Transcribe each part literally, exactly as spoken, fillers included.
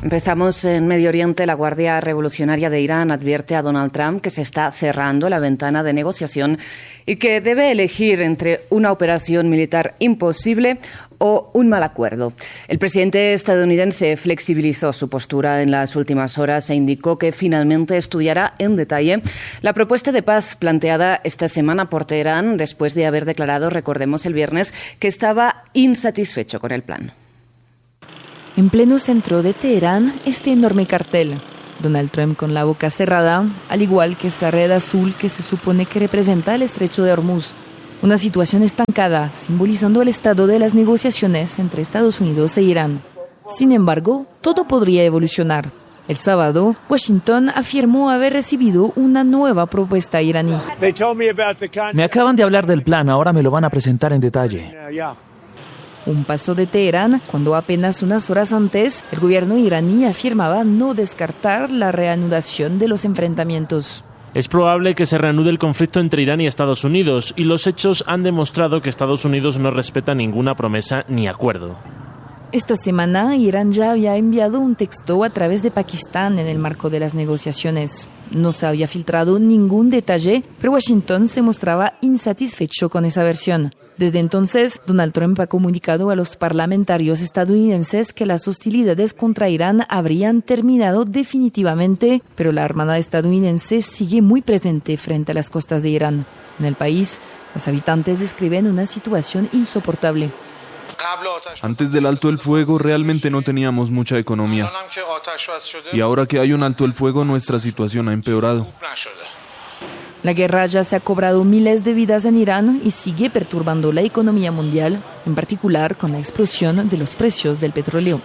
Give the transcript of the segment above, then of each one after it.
Empezamos en Medio Oriente. La Guardia Revolucionaria de Irán advierte a Donald Trump que se está cerrando la ventana de negociación y que debe elegir entre una operación militar imposible o un mal acuerdo. El presidente estadounidense flexibilizó su postura en las últimas horas e indicó que finalmente estudiará en detalle la propuesta de paz planteada esta semana por Teherán después de haber declarado, recordemos el viernes, que estaba insatisfecho con el plan. En pleno centro de Teherán, este enorme cartel. Donald Trump con la boca cerrada, al igual que esta red azul que se supone que representa el estrecho de Hormuz. Una situación estancada, simbolizando el estado de las negociaciones entre Estados Unidos e Irán. Sin embargo, todo podría evolucionar. El sábado, Washington afirmó haber recibido una nueva propuesta iraní. Me acaban de hablar del plan, ahora me lo van a presentar en detalle. Un paso de Teherán cuando apenas unas horas antes el gobierno iraní afirmaba no descartar la reanudación de los enfrentamientos. Es probable que se reanude el conflicto entre Irán y Estados Unidos, y los hechos han demostrado que Estados Unidos no respeta ninguna promesa ni acuerdo. Esta semana, Irán ya había enviado un texto a través de Pakistán en el marco de las negociaciones. No se había filtrado ningún detalle, pero Washington se mostraba insatisfecho con esa versión. Desde entonces, Donald Trump ha comunicado a los parlamentarios estadounidenses que las hostilidades contra Irán habrían terminado definitivamente, pero la Armada estadounidense sigue muy presente frente a las costas de Irán. En el país, los habitantes describen una situación insoportable. Antes del alto el fuego realmente no teníamos mucha economía. Y ahora que hay un alto el fuego, nuestra situación ha empeorado. La guerra ya se ha cobrado miles de vidas en Irán y sigue perturbando la economía mundial, en particular con la explosión de los precios del petróleo.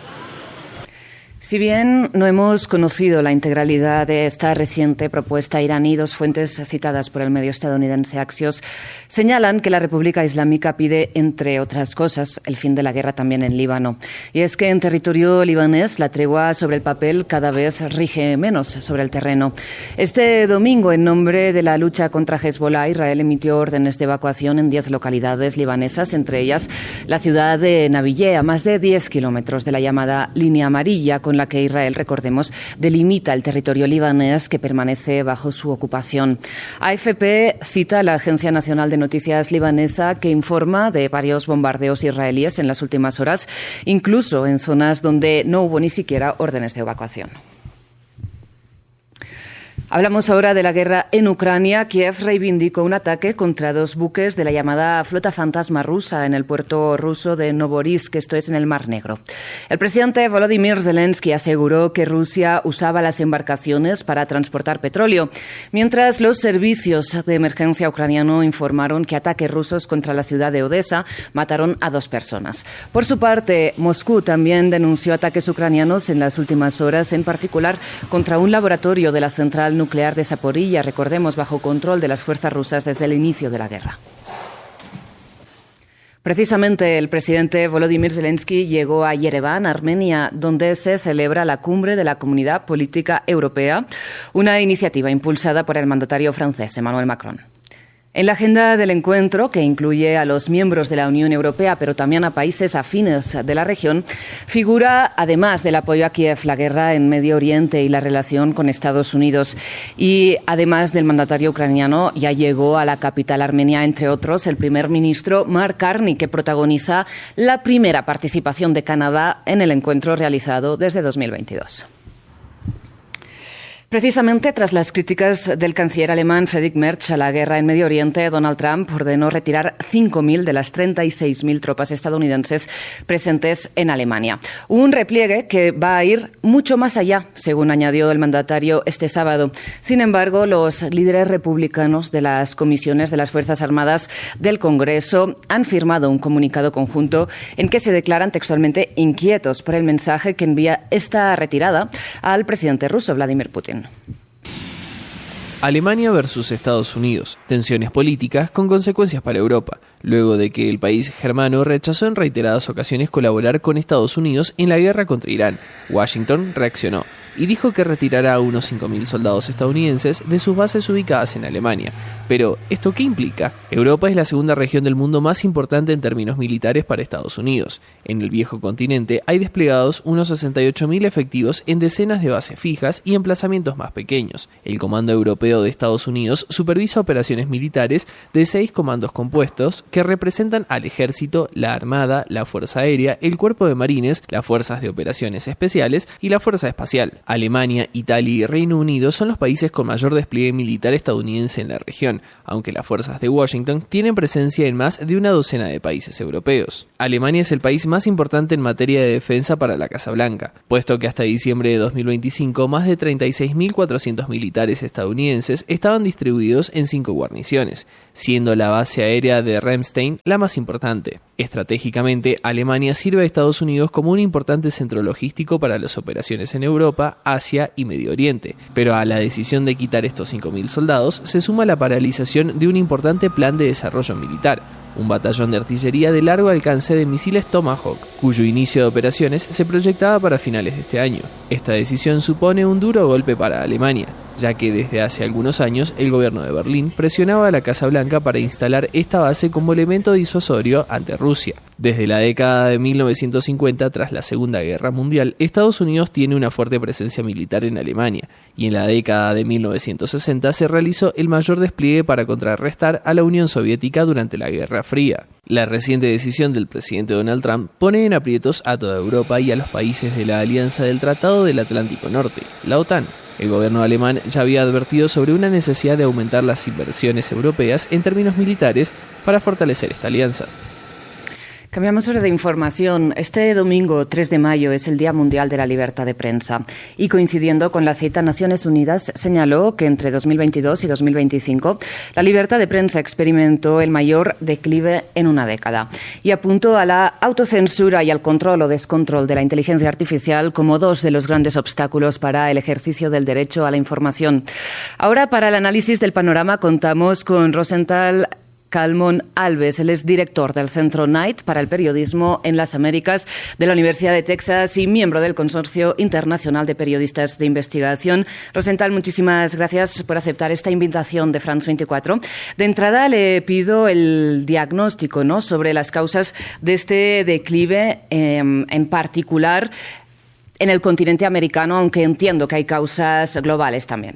Si bien no hemos conocido la integralidad de esta reciente propuesta iraní, dos fuentes citadas por el medio estadounidense Axios señalan que la República Islámica pide, entre otras cosas, el fin de la guerra también en Líbano. Y es que en territorio libanés la tregua sobre el papel cada vez rige menos sobre el terreno. Este domingo, en nombre de la lucha contra Hezbollah, Israel emitió órdenes de evacuación en diez localidades libanesas, entre ellas la ciudad de Nabiyeh, a más de diez kilómetros de la llamada Línea Amarilla, con la que Israel, recordemos, delimita el territorio libanés que permanece bajo su ocupación. A F P cita a la Agencia Nacional de Noticias libanesa, que informa de varios bombardeos israelíes en las últimas horas, incluso en zonas donde no hubo ni siquiera órdenes de evacuación. Hablamos ahora de la guerra en Ucrania. Kiev reivindicó un ataque contra dos buques de la llamada flota fantasma rusa en el puerto ruso de Novorossiysk, esto es en el Mar Negro. El presidente Volodymyr Zelensky aseguró que Rusia usaba las embarcaciones para transportar petróleo, mientras los servicios de emergencia ucraniano informaron que ataques rusos contra la ciudad de Odessa mataron a dos personas. Por su parte, Moscú también denunció ataques ucranianos en las últimas horas, en particular contra un laboratorio de la central nuclear de Zaporilla, recordemos, bajo control de las fuerzas rusas desde el inicio de la guerra. Precisamente el presidente Volodymyr Zelensky llegó a Yerevan, Armenia, donde se celebra la cumbre de la Comunidad Política Europea, una iniciativa impulsada por el mandatario francés Emmanuel Macron. En la agenda del encuentro, que incluye a los miembros de la Unión Europea, pero también a países afines de la región, figura, además del apoyo a Kiev, la guerra en Medio Oriente y la relación con Estados Unidos. Y además del mandatario ucraniano, ya llegó a la capital armenia, entre otros, el primer ministro Mark Carney, que protagoniza la primera participación de Canadá en el encuentro realizado desde dos mil veintidós. Precisamente tras las críticas del canciller alemán Friedrich Merz a la guerra en Medio Oriente, Donald Trump ordenó retirar cinco mil de las treinta y seis mil tropas estadounidenses presentes en Alemania. Un repliegue que va a ir mucho más allá, según añadió el mandatario este sábado. Sin embargo, los líderes republicanos de las comisiones de las Fuerzas Armadas del Congreso han firmado un comunicado conjunto en que se declaran textualmente inquietos por el mensaje que envía esta retirada al presidente ruso, Vladimir Putin. Alemania versus Estados Unidos, tensiones políticas con consecuencias para Europa, luego de que el país germano rechazó en reiteradas ocasiones colaborar con Estados Unidos en la guerra contra Irán. Washington reaccionó. y dijo que retirará a unos cinco mil soldados estadounidenses de sus bases ubicadas en Alemania. Pero, ¿esto qué implica? Europa es la segunda región del mundo más importante en términos militares para Estados Unidos. En el viejo continente hay desplegados unos sesenta y ocho mil efectivos en decenas de bases fijas y emplazamientos más pequeños. El Comando Europeo de Estados Unidos supervisa operaciones militares de seis comandos compuestos que representan al Ejército, la Armada, la Fuerza Aérea, el Cuerpo de Marines, las Fuerzas de Operaciones Especiales y la Fuerza Espacial. Alemania, Italia y Reino Unido son los países con mayor despliegue militar estadounidense en la región, aunque las fuerzas de Washington tienen presencia en más de una docena de países europeos. Alemania es el país más importante en materia de defensa para la Casa Blanca, puesto que hasta diciembre de dos mil veinticinco más de treinta y seis mil cuatrocientos militares estadounidenses estaban distribuidos en cinco guarniciones, siendo la base aérea de Ramstein la más importante. Estratégicamente, Alemania sirve a Estados Unidos como un importante centro logístico para las operaciones en Europa, Asia y Medio Oriente, pero a la decisión de quitar estos cinco mil soldados se suma la paralización de un importante plan de desarrollo militar, un batallón de artillería de largo alcance de misiles Tomahawk, cuyo inicio de operaciones se proyectaba para finales de este año. Esta decisión supone un duro golpe para Alemania, ya que desde hace algunos años el gobierno de Berlín presionaba a la Casa Blanca para instalar esta base como elemento disuasorio ante Rusia. Desde la década de mil novecientos cincuenta, tras la Segunda Guerra Mundial, Estados Unidos tiene una fuerte presencia militar en Alemania, y en la década de mil novecientos sesenta se realizó el mayor despliegue para contrarrestar a la Unión Soviética durante la Guerra Fría. La reciente decisión del presidente Donald Trump pone en aprietos a toda Europa y a los países de la Alianza del Tratado del Atlántico Norte, la OTAN. El gobierno alemán ya había advertido sobre una necesidad de aumentar las inversiones europeas en términos militares para fortalecer esta alianza. Cambiamos ahora de información. Este domingo, tres de mayo, es el Día Mundial de la Libertad de Prensa. Y coincidiendo con la cita, Naciones Unidas señaló que entre dos mil veintidós y dos mil veinticinco la libertad de prensa experimentó el mayor declive en una década. Y apuntó a la autocensura y al control o descontrol de la inteligencia artificial como dos de los grandes obstáculos para el ejercicio del derecho a la información. Ahora, para el análisis del panorama, contamos con Rosenthal Calmon Alves. Él es director del Centro Knight para el Periodismo en las Américas de la Universidad de Texas y miembro del Consorcio Internacional de Periodistas de Investigación. Rosenthal, muchísimas gracias por aceptar esta invitación de France veinticuatro. De entrada le pido el diagnóstico, ¿no?, sobre las causas de este declive, eh, en particular en el continente americano, aunque entiendo que hay causas globales también.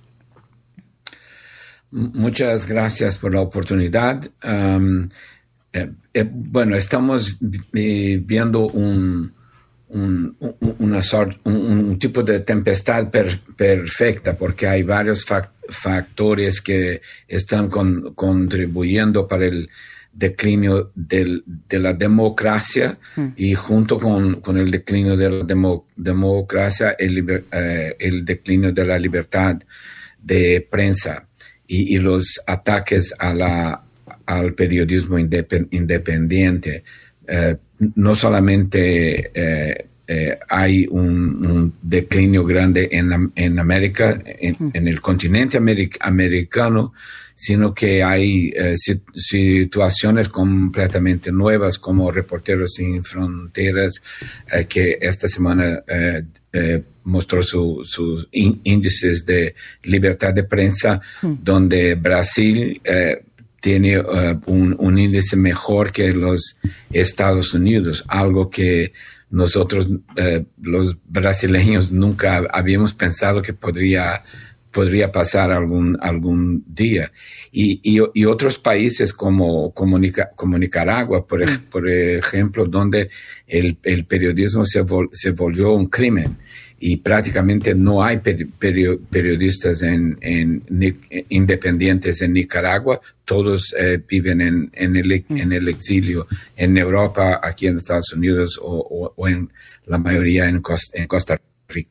Muchas gracias por la oportunidad. Um, eh, eh, bueno, estamos eh, viendo un, un, un, una sort, un, un tipo de tempestad per, perfecta, porque hay varios fac, factores que están con, contribuyendo para el declinio del, de la democracia mm. y junto con, con el declinio de la demo, democracia, el, liber, eh, el declinio de la libertad de prensa. Y, y los ataques a la, al periodismo independ, independiente. Eh, no solamente eh, eh, hay un, un declinio grande en, en América, en, en el continente americ, americano, sino que hay eh, situaciones completamente nuevas como Reporteros Sin Fronteras, eh, que esta semana eh, eh, mostró su, sus índices de libertad de prensa, mm. donde Brasil eh, tiene uh, un, un índice mejor que los Estados Unidos, algo que nosotros, eh, los brasileños, nunca habíamos pensado que podría podría pasar algún algún día. Y, y, y otros países como, como, Nica, como Nicaragua, por, ej, por ejemplo, donde el, el periodismo se, vol, se volvió un crimen y prácticamente no hay peri, peri, periodistas en, en, en, independientes en Nicaragua, todos eh, viven en, en, el, en el exilio, en Europa, aquí en Estados Unidos o, o, o en la mayoría en Costa, en Costa Rica.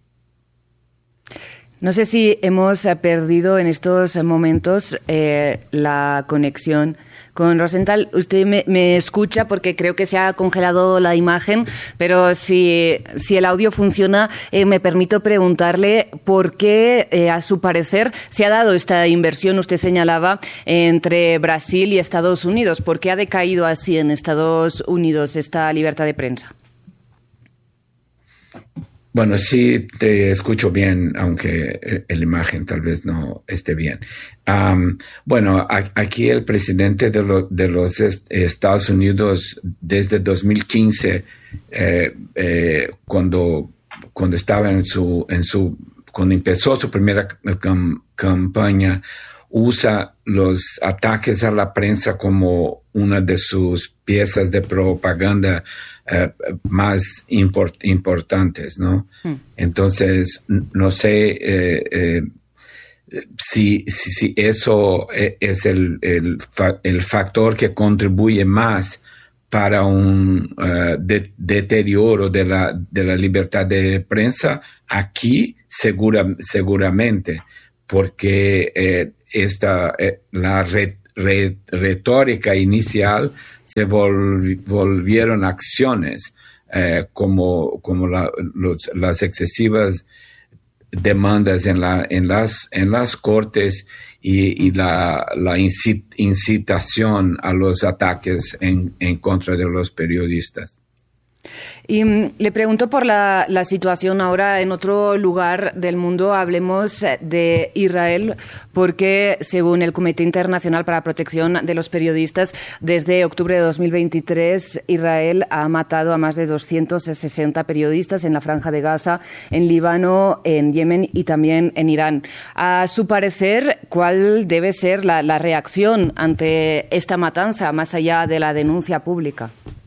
No sé si hemos perdido en estos momentos eh, la conexión con Rosenthal. Usted me, me escucha porque creo que se ha congelado la imagen, pero si, si el audio funciona, eh, me permito preguntarle por qué, eh, a su parecer, se ha dado esta inversión, usted señalaba, entre Brasil y Estados Unidos. ¿Por qué ha decaído así en Estados Unidos esta libertad de prensa? Bueno, sí te escucho bien, aunque la imagen tal vez no esté bien. Um, bueno, a, aquí el presidente de, lo, de los est Estados Unidos desde dos mil quince, eh, eh, cuando, cuando estaba en su, en su, cuando empezó su primera cam campaña, usa los ataques a la prensa como una de sus piezas de propaganda Uh, más import, importantes, ¿no? Mm. Entonces, no sé eh, eh, si, si, si eso es el, el, fa el factor que contribuye más para un uh, de deterioro de la, de la libertad de prensa. Aquí segura, seguramente, porque eh, esta, eh, la re re retórica inicial se volv volvieron acciones eh, como, como la, los, las excesivas demandas en, la, en, las, en las cortes y, y la, la incit incitación a los ataques en, en contra de los periodistas. Y um, le pregunto por la, la situación ahora en otro lugar del mundo. Hablemos de Israel, porque según el Comité Internacional para la Protección de los Periodistas, desde octubre de dos mil veintitrés, Israel ha matado a más de doscientos sesenta periodistas en la Franja de Gaza, en Líbano, en Yemen y también en Irán. A su parecer, ¿cuál debe ser la, la reacción ante esta matanza, más allá de la denuncia pública?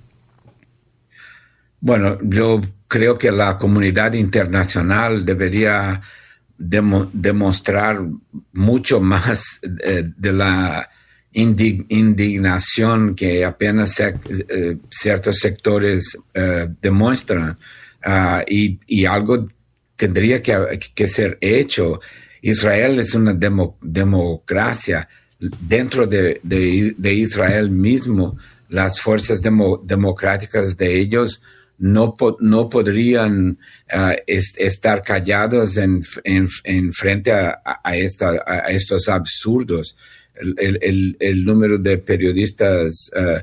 Bueno, yo creo que la comunidad internacional debería demo, demostrar mucho más eh, de la indig, indignación que apenas se, eh, ciertos sectores eh, demuestran uh, y, y algo tendría que, que ser hecho. Israel es una demo, democracia. Dentro de, de, de Israel mismo, las fuerzas demo, democráticas de ellos no, po no podrían uh, est estar callados en, en, en frente a, a, esta, a estos absurdos. El, el, el número de periodistas, uh,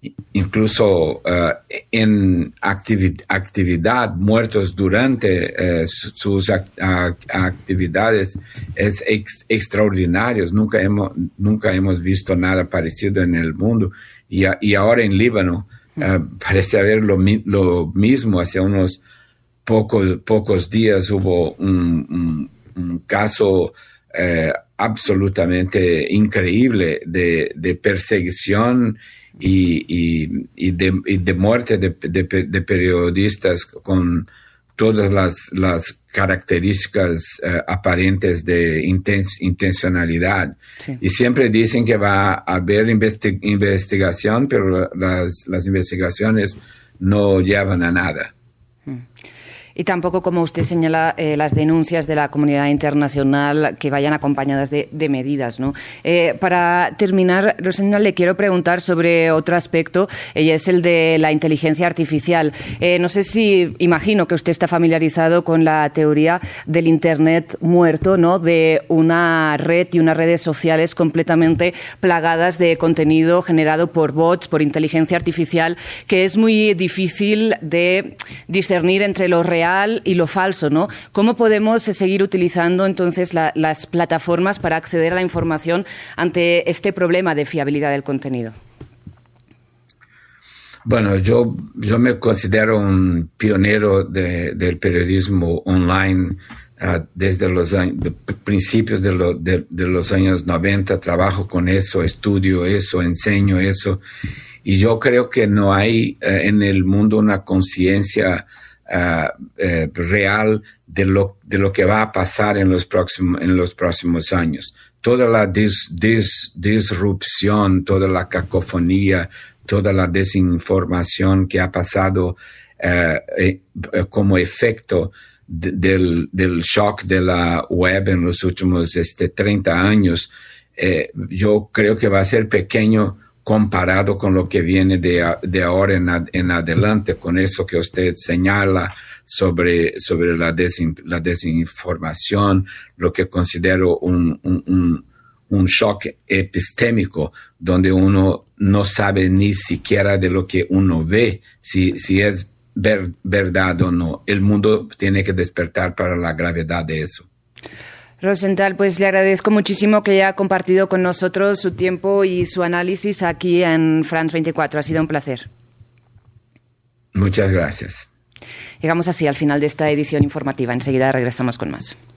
incluso uh, en activi actividad, muertos durante uh, sus act actividades, es ex extraordinario. Nunca hemos, nunca hemos visto nada parecido en el mundo. Y, a y ahora en Líbano, Uh, parece haber lo, lo mismo. Hace unos pocos, pocos días hubo un, un, un caso uh, absolutamente increíble de, de perseguición y, y, y, de, y de muerte de, de, de periodistas con todas las, las características uh, aparentes de inten intencionalidad. Sí. Y siempre dicen que va a haber investi investigación, pero las, las investigaciones no llevan a nada. Mm. Y tampoco, como usted señala, eh, las denuncias de la comunidad internacional que vayan acompañadas de, de medidas, ¿no? Eh, para terminar, Rosenda, le quiero preguntar sobre otro aspecto, y es el de la inteligencia artificial. Eh, no sé si, imagino que usted está familiarizado con la teoría del Internet muerto, ¿no? De una red y unas redes sociales completamente plagadas de contenido generado por bots, por inteligencia artificial, que es muy difícil de discernir entre lo real y lo falso, ¿no? ¿Cómo podemos seguir utilizando entonces la, las plataformas para acceder a la información ante este problema de fiabilidad del contenido? Bueno, yo, yo me considero un pionero de, del periodismo online uh, desde los años, de, principios de, lo, de, de los años noventa. Trabajo con eso, estudio eso, enseño eso. Y yo creo que no hay uh, en el mundo una conciencia Uh, uh, real de lo, de lo que va a pasar en los próximos, en los próximos años. Toda la dis, dis, disrupción, toda la cacofonía, toda la desinformación que ha pasado uh, eh, como efecto de, del, del shock de la web en los últimos este, treinta años, eh, yo creo que va a ser pequeño comparado con lo que viene de, de ahora en, ad, en adelante, con eso que usted señala sobre, sobre la, desin, la desinformación, lo que considero un, un, un, un shock epistémico, donde uno no sabe ni siquiera de lo que uno ve, si, si es ver, verdad o no. El mundo tiene que despertar para la gravedad de eso. Rosenthal, pues le agradezco muchísimo que haya compartido con nosotros su tiempo y su análisis aquí en France veinticuatro. Ha sido un placer. Muchas gracias. Llegamos así al final de esta edición informativa. Enseguida regresamos con más.